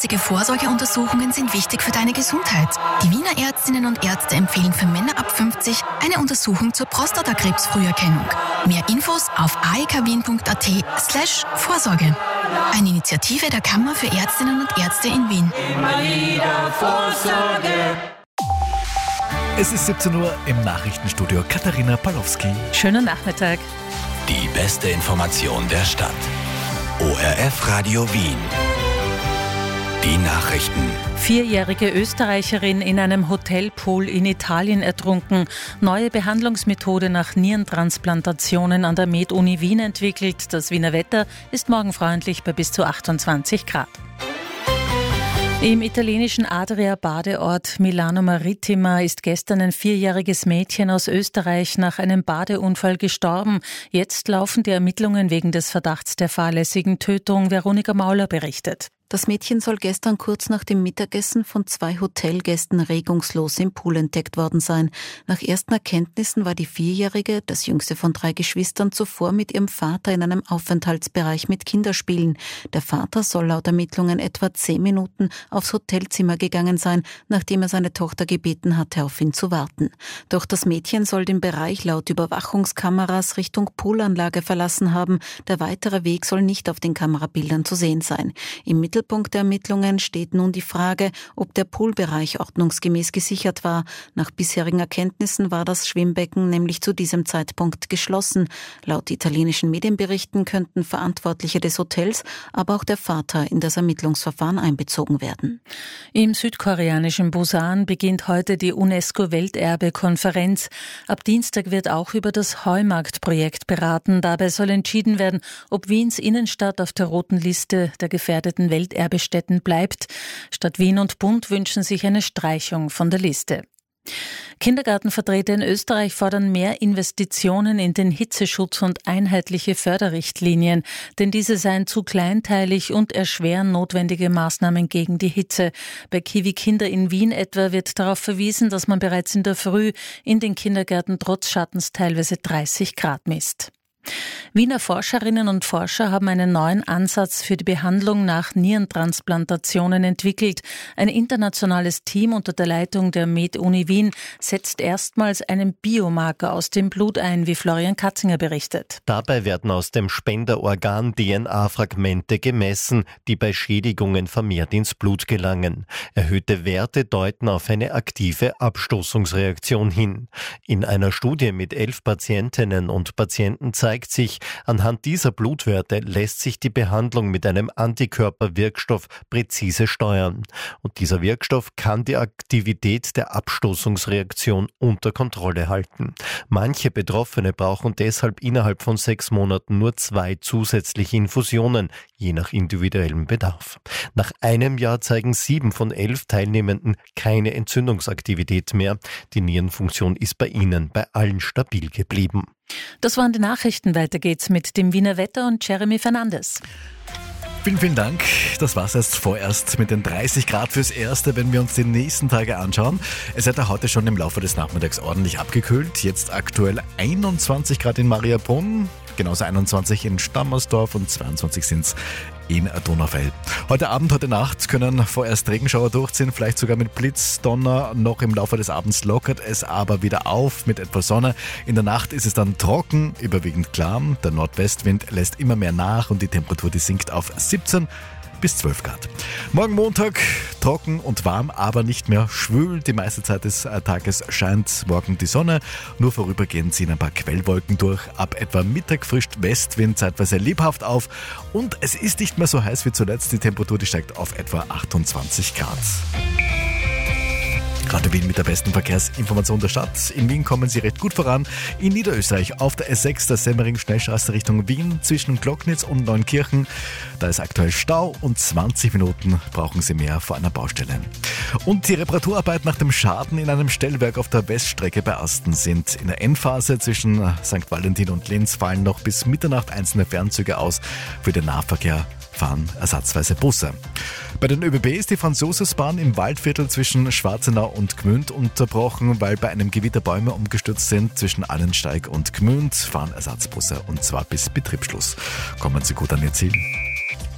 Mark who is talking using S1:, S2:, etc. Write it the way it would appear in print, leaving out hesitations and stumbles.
S1: regelmäßige Vorsorgeuntersuchungen sind wichtig für deine Gesundheit. Die Wiener Ärztinnen und Ärzte empfehlen für Männer ab 50 eine Untersuchung zur Prostatakrebsfrüherkennung. Mehr Infos auf aekwien.at/Vorsorge. Eine Initiative der Kammer für Ärztinnen und Ärzte in Wien.
S2: Es ist 17 Uhr im Nachrichtenstudio. Katharina Palowski.
S3: Schönen Nachmittag.
S4: Die beste Information der Stadt. ORF Radio Wien. Die Nachrichten.
S3: 4-jährige Österreicherin in einem Hotelpool in Italien ertrunken. Neue Behandlungsmethode nach Nierentransplantationen an der Med-Uni Wien entwickelt. Das Wiener Wetter ist morgen freundlich bei bis zu 28 Grad. Im italienischen Adria-Badeort Milano Marittima ist gestern ein 4-jähriges Mädchen aus Österreich nach einem Badeunfall gestorben. Jetzt laufen die Ermittlungen wegen des Verdachts der fahrlässigen Tötung. Veronika Mauler berichtet.
S5: Das Mädchen soll gestern kurz nach dem Mittagessen von 2 Hotelgästen regungslos im Pool entdeckt worden sein. Nach ersten Erkenntnissen war die 4-Jährige, das jüngste von 3 Geschwistern, zuvor mit ihrem Vater in einem Aufenthaltsbereich mit Kinderspielen. Der Vater soll laut Ermittlungen etwa 10 Minuten aufs Hotelzimmer gegangen sein, nachdem er seine Tochter gebeten hatte, auf ihn zu warten. Doch das Mädchen soll den Bereich laut Überwachungskameras Richtung Poolanlage verlassen haben. Der weitere Weg soll nicht auf den Kamerabildern zu sehen sein. Im Mittelpunkt der Ermittlungen steht nun die Frage, ob der Poolbereich ordnungsgemäß gesichert war. Nach bisherigen Erkenntnissen war das Schwimmbecken nämlich zu diesem Zeitpunkt geschlossen. Laut italienischen Medienberichten könnten Verantwortliche des Hotels, aber auch der Vater in das Ermittlungsverfahren einbezogen werden.
S3: Im südkoreanischen Busan beginnt heute die UNESCO-Welterbe-Konferenz. Ab Dienstag wird auch über das Heumarkt-Projekt beraten. Dabei soll entschieden werden, ob Wiens Innenstadt auf der roten Liste der gefährdeten Welterbestätten bleibt. Stadt Wien und Bund wünschen sich eine Streichung von der Liste. Kindergartenvertreter in Österreich fordern mehr Investitionen in den Hitzeschutz und einheitliche Förderrichtlinien, denn diese seien zu kleinteilig und erschweren notwendige Maßnahmen gegen die Hitze. Bei Kiwi Kinder in Wien etwa wird darauf verwiesen, dass man bereits in der Früh in den Kindergärten trotz Schattens teilweise 30 Grad misst. Wiener Forscherinnen und Forscher haben einen neuen Ansatz für die Behandlung nach Nierentransplantationen entwickelt. Ein internationales Team unter der Leitung der Med-Uni Wien setzt erstmals einen Biomarker aus dem Blut ein, wie Florian Katzinger berichtet.
S6: Dabei werden aus dem Spenderorgan DNA-Fragmente gemessen, die bei Schädigungen vermehrt ins Blut gelangen. Erhöhte Werte deuten auf eine aktive Abstoßungsreaktion hin. In einer Studie mit 11 Patientinnen und Patienten zeigt sich, anhand dieser Blutwerte lässt sich die Behandlung mit einem Antikörperwirkstoff präzise steuern. Und dieser Wirkstoff kann die Aktivität der Abstoßungsreaktion unter Kontrolle halten. Manche Betroffene brauchen deshalb innerhalb von 6 Monaten nur 2 zusätzliche Infusionen, je nach individuellem Bedarf. Nach einem Jahr zeigen 7 von 11 Teilnehmenden keine Entzündungsaktivität mehr. Die Nierenfunktion ist bei ihnen bei allen stabil geblieben.
S3: Das waren die Nachrichten. Weiter geht's mit dem Wiener Wetter und Jeremy Fernandes.
S2: Vielen Dank. Das war's jetzt vorerst mit den 30 Grad fürs Erste, wenn wir uns die nächsten Tage anschauen. Es hat ja heute schon im Laufe des Nachmittags ordentlich abgekühlt. Jetzt aktuell 21 Grad in Mariabrunn, genauso 21 in Stammersdorf und 22 sind's in Donauwell. Heute Abend, heute Nacht können vorerst Regenschauer durchziehen, vielleicht sogar mit Blitz, Donner. Noch im Laufe des Abends lockert es aber wieder auf mit etwas Sonne. In der Nacht ist es dann trocken, überwiegend klar. Der Nordwestwind lässt immer mehr nach und die Temperatur, die sinkt auf 17 bis 12 Grad. Morgen Montag trocken und warm, aber nicht mehr schwül. Die meiste Zeit des Tages scheint morgen die Sonne. Nur vorübergehend ziehen ein paar Quellwolken durch. Ab etwa Mittag frischt Westwind zeitweise lebhaft auf. Und es ist nicht mehr so heiß wie zuletzt. Die Temperatur, die steigt auf etwa 28 Grad. Radio Wien mit der besten Verkehrsinformation der Stadt. In Wien kommen Sie recht gut voran. In Niederösterreich auf der S6 der Semmering-Schnellstraße Richtung Wien zwischen Glocknitz und Neunkirchen. Da ist aktuell Stau und 20 Minuten brauchen Sie mehr vor einer Baustelle. Und die Reparaturarbeit nach dem Schaden in einem Stellwerk auf der Weststrecke bei Asten sind in der Endphase. Zwischen St. Valentin und Linz fallen noch bis Mitternacht einzelne Fernzüge aus. Für den Nahverkehr fahren ersatzweise Busse. Bei den ÖBB ist die Franz-Josefs-Bahn im Waldviertel zwischen Schwarzenau und Gmünd unterbrochen, weil bei einem Gewitter Bäume umgestürzt sind. Zwischen Annensteig und Gmünd fahren Ersatzbusse und zwar bis Betriebsschluss. Kommen Sie gut an Ihr Ziel.